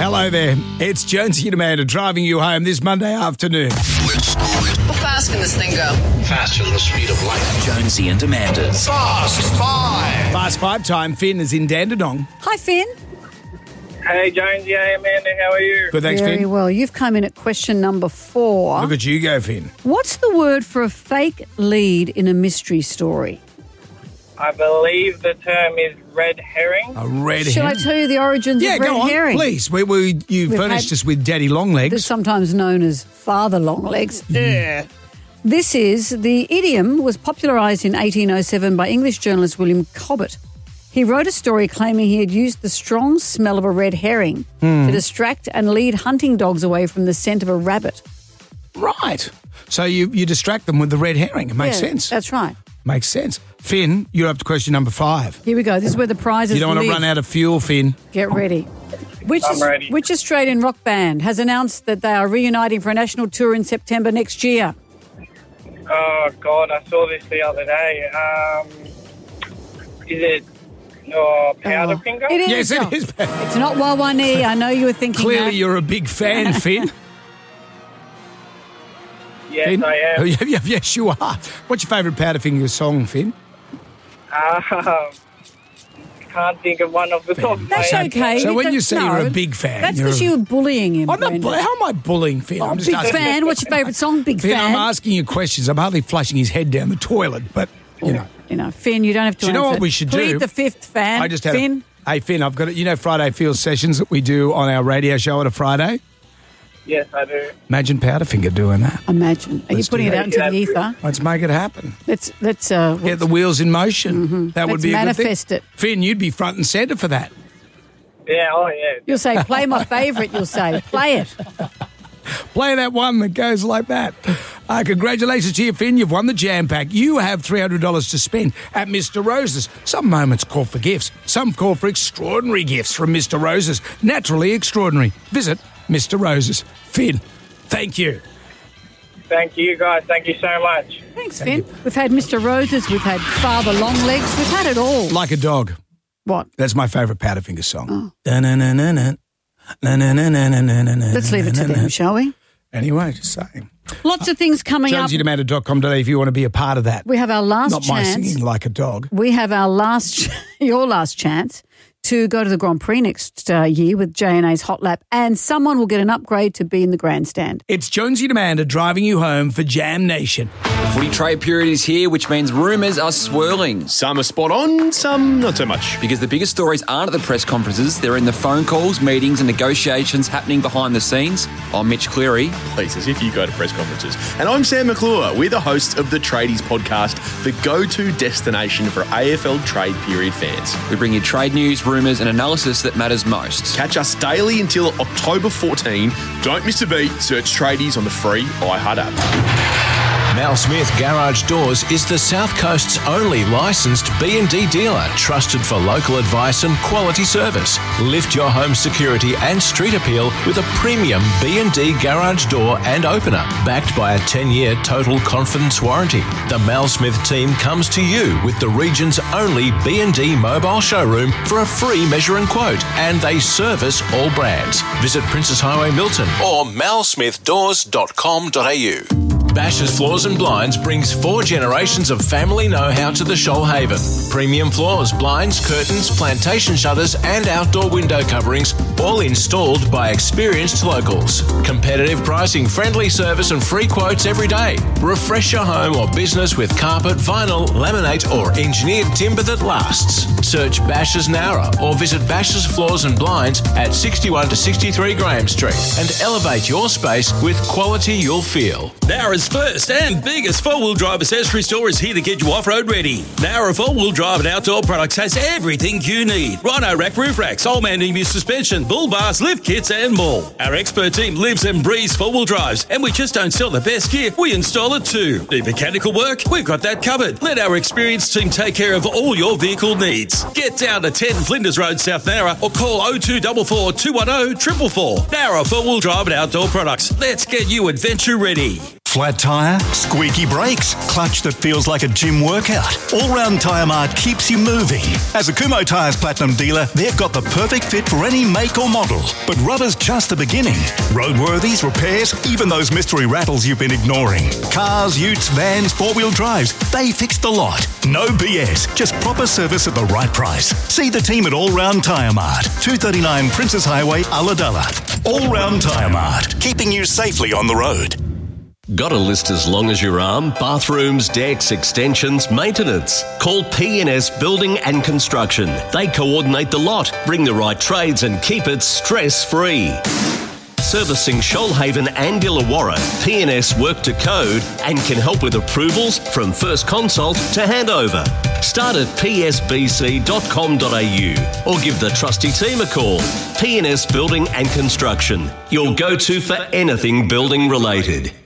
Hello there. It's Jonesy and Amanda driving you home this Monday afternoon. How fast can this thing go? Faster than the speed of light. Jonesy and Amanda's Fast Five. Fast five time. Finn is in Dandenong. Hi, Finn. Hey, Jonesy. Hey, Amanda. How are you? Good, thanks, Very Finn. well. You've come in at question number 4. Look at you go, Finn. What's the word for a fake lead in a mystery story? I believe the term is red herring. A red Shall I herring. tell you the origins Yeah, of red go on, herring? please. You We've furnished had- us with Daddy Longlegs. They're sometimes known as father longlegs. This is, the idiom was popularised in 1807 by English journalist William Cobbett. He wrote a story claiming he had used the strong smell of a red herring to distract and lead hunting dogs away from the scent of a rabbit. Right. So you distract them with the red herring. It makes Yeah, sense. That's right. Makes sense. Finn, you're up to question number 5. Here we go. This is where the prizes You don't want to live. run out of fuel, Finn. Get ready. I'm ready. Which Australian rock band has announced that they are reuniting for a national tour in September next year? Oh, God. I saw this the other day. Is it Powderfinger? It is. Yes, it is. It's not Wawanee. I know you were thinking Clearly that. you're a big fan, Finn. Yes, Finn? I am. Yes, you are. What's your favourite Powderfinger song, Finn? Can't think of one off the top of my That's head. okay. So when you That's- say no, you're a big fan, That's you're because you were bullying him. I'm not. Brendan. How am I bullying Finn? I'm just Big asking. fan. What's your favourite song? Big Finn, fan. I'm asking you questions. I'm hardly flushing his head down the toilet, but you know. You know, Finn, you don't have to Do you know answer. what we should Plead do? the fifth fan. I just had. Finn. Hey Finn, I've got it. You know Friday Field sessions that we do on our radio show on a Friday. Yes, I do. Imagine Powderfinger doing that. Imagine. Are you Let's putting do it out that. into the ether? Let's make it happen. Let's Get the wheels in motion. That would Let's be a manifest good it. thing. Finn, you'd be front and centre for that. Yeah, oh, yeah. You'll say, play my favourite, you'll say. Play it. Play that one that goes like that. Congratulations to you, Finn. You've won the Jam Pack. You have $300 to spend at Mr. Rose's. Some moments call for gifts. Some call for extraordinary gifts from Mr. Rose's. Naturally extraordinary. Visit Mr. Rose's. Finn, thank you. Thank you, guys. Thank you so much. Thanks, Finn. We've had Mr. Roses, we've had Father Longlegs, we've had it all. Like a dog. What? That's my favourite Powderfinger song. Let's Let's leave it to them, shall we? Anyway, just saying. Lots of things coming up. JonesyDeManda.com.au if you want to be a part of that. We have our last Not my chance. singing like a dog. We have our your last chance to go to the Grand Prix next year with J&A's Hot Lap, and someone will get an upgrade to be in the grandstand. It's Jonesy and Amanda driving you home for Jam Nation. The footy trade period is here, which means rumours are swirling. Some are spot on, some not so much. Because the biggest stories aren't at the press conferences, they're in the phone calls, meetings and negotiations happening behind the scenes. I'm Mitch Cleary. Please, as if you go to press conferences. And I'm Sam McClure. We're the hosts of the Tradies podcast, the go-to destination for AFL trade period fans. We bring you trade news, rumours and analysis that matters most. Catch us daily until October 14. Don't miss a beat. Search Tradies on the free iHeart app. Mal Smith Garage Doors is the South Coast's only licensed B&D dealer, trusted for local advice and quality service. Lift your home security and street appeal with a premium B&D garage door and opener, backed by a 10-year total confidence warranty. The Mal Smith team comes to you with the region's only B&D mobile showroom for a free measure and quote, and they service all brands. Visit Princess Highway Milton or malsmithdoors.com.au. Bashers Floors and Blinds brings 4 generations of family know-how to the Shoalhaven. Premium floors, blinds, curtains, plantation shutters and outdoor window coverings, all installed by experienced locals. Competitive pricing, friendly service and free quotes every day. Refresh your home or business with carpet, vinyl, laminate or engineered timber that lasts. Search Bashers Nowra or visit Bashers Floors and Blinds at 61 to 63 Graham Street and elevate your space with quality you'll feel. Nowra's first and biggest four-wheel drive accessory store is here to get you off-road ready. Nowra four-wheel drive and outdoor products has everything you need. Rhino rack, roof racks, old man EMU suspension, bull bars, lift kits and more. Our expert team lives and breathes four-wheel drives, and we just don't sell the best gear, we install it too. Need mechanical work? We've got that covered. Let our experienced team take care of all your vehicle needs. Get down to 10 Flinders Road, South Nowra, or call 0244 210 444. Nowra four-wheel drive and outdoor products. Let's get you adventure ready. Flat tyre? Squeaky brakes? Clutch that feels like a gym workout? All Round Tyre Mart keeps you moving. As a Kumho Tyres Platinum dealer, they've got the perfect fit for any make or model. But rubber's just the beginning. Roadworthies, repairs, even those mystery rattles you've been ignoring. Cars, utes, vans, four-wheel drives, they fix the lot. No BS, just proper service at the right price. See the team at All Round Tyre Mart, 239 Princess Highway, Ulladulla. All Round Tyre Mart, keeping you safely on the road. Got a list as long as your arm? Bathrooms, decks, extensions, maintenance. Call PNS Building and Construction. They coordinate the lot, bring the right trades and keep it stress-free. Servicing Shoalhaven and Illawarra, PNS work to code and can help with approvals from first consult to handover. Start at psbc.com.au or give the trusty team a call. PNS Building and Construction, your go-to for anything building related.